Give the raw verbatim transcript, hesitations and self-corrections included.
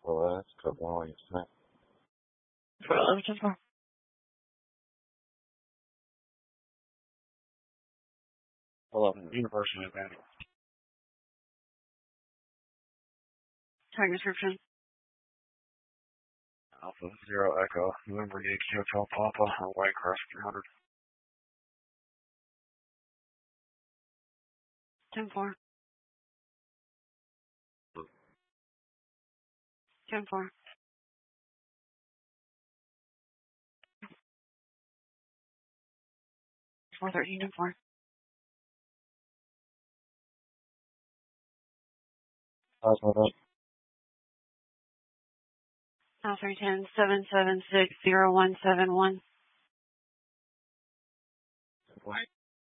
Well, that's a couple of things. For eleven ten four. eleven, University of Annie. Tag description. Alpha Zero Echo, November Yankee Hotel Papa, or Whitecrest three hundred. ten four. ten four. four thirteen ten four. How's my dad? Now three ten seven seven six zero one seven one. Wait.